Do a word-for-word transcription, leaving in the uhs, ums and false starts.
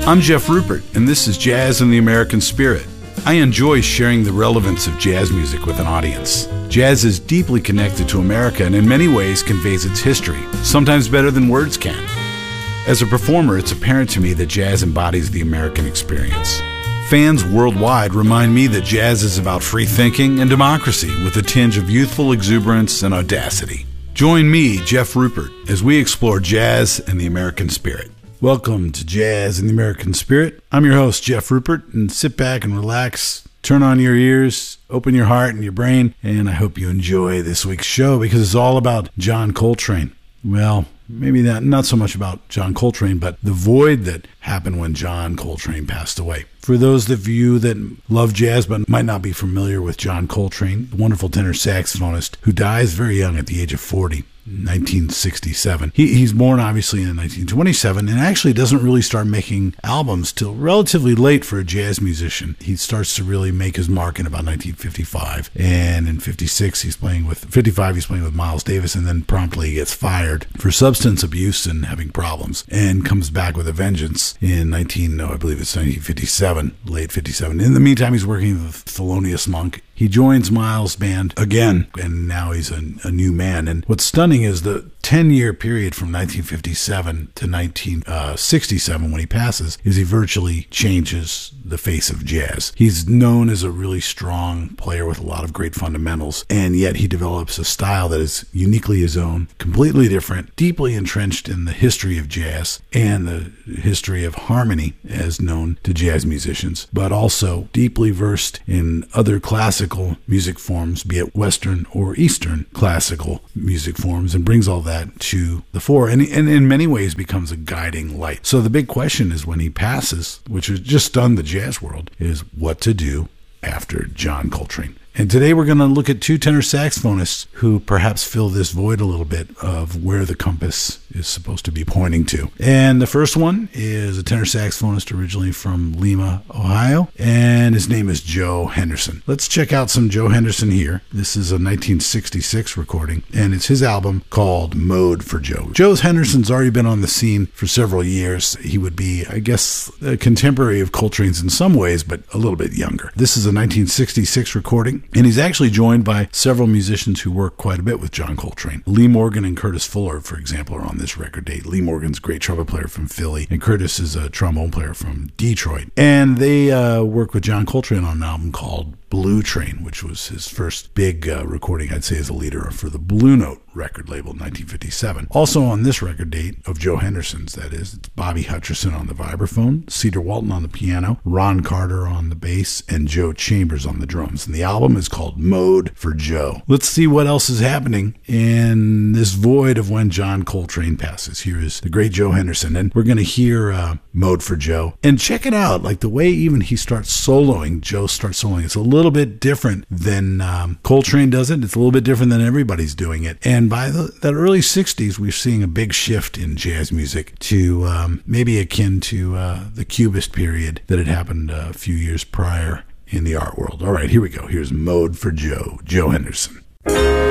I'm Jeff Rupert, and this is Jazz in the American Spirit. I enjoy sharing the relevance of jazz music with an audience. Jazz is deeply connected to America and in many ways conveys its history, sometimes better than words can. As a performer, it's apparent to me that jazz embodies the American experience. Fans worldwide remind me that jazz is about free thinking and democracy with a tinge of youthful exuberance and audacity. Join me, Jeff Rupert, as we explore jazz and the American spirit. Welcome to Jazz in the American Spirit. I'm your host, Jeff Rupert, and sit back and relax, turn on your ears, open your heart and your brain, and I hope you enjoy this week's show because it's all about John Coltrane. Well, maybe not, not so much about John Coltrane, but the void that happened when John Coltrane passed away. For those of you that love jazz but might not be familiar with John Coltrane, a wonderful tenor saxophonist who dies very young at the age of forty. nineteen sixty-seven. He, he's born obviously in nineteen twenty-seven and actually doesn't really start making albums till relatively late for a jazz musician. He starts to really make his mark in about nineteen fifty-five, and in fifty-six he's playing with fifty-five he's playing with Miles Davis, and then promptly he gets fired for substance abuse and having problems, and comes back with a vengeance in nineteen no I believe it's nineteen fifty-seven, late fifty-seven. In the meantime, he's working with Thelonious Monk. He joins Miles' band again, and now he's a, a new man. And what's stunning is the ten-year period from nineteen fifty-seven to nineteen sixty-seven, when he passes, is he virtually changes the face of jazz. He's known as a really strong player with a lot of great fundamentals, and yet he develops a style that is uniquely his own, completely different, deeply entrenched in the history of jazz and the history of harmony as known to jazz musicians, but also deeply versed in other classical music forms, be it Western or Eastern classical music forms, and brings all that to the fore, and, and in many ways becomes a guiding light. So the big question is, when he passes, which has just stunned the jazz world, is what to do after John Coltrane. And today we're going to look at two tenor saxophonists who perhaps fill this void a little bit of where the compass is supposed to be pointing to. And the first one is a tenor saxophonist originally from Lima, Ohio, and his name is Joe Henderson. Let's check out some Joe Henderson here. This is a nineteen sixty-six recording, and it's his album called Mode for Joe. Joe Henderson's already been on the scene for several years. He would be, I guess, a contemporary of Coltrane's in some ways, but a little bit younger. This is a nineteen sixty-six recording, and he's actually joined by several musicians who work quite a bit with John Coltrane. Lee Morgan and Curtis Fuller, for example, are on this record date. Lee Morgan's a great trumpet player from Philly, and Curtis is a trombone player from Detroit. And they uh, work with John Coltrane on an album called Blue Train, which was his first big uh, recording, I'd say, as a leader for the Blue Note record label in nineteen fifty-seven. Also on this record date of Joe Henderson's, that is, it's Bobby Hutcherson on the vibraphone, Cedar Walton on the piano, Ron Carter on the bass, and Joe Chambers on the drums. And the album is called Mode for Joe. Let's see what else is happening in this void of when John Coltrane passes. Here is the great Joe Henderson, and we're going to hear uh, Mode for Joe. And check it out, like the way even he starts soloing, Joe starts soloing, it's a little bit different than um, Coltrane does it. It's a little bit different than everybody's doing it. And by the that early sixties, we're seeing a big shift in jazz music to um, maybe akin to uh, the Cubist period that had happened a few years prior in the art world. All right, here we go. Here's Mode for Joe, Joe Henderson.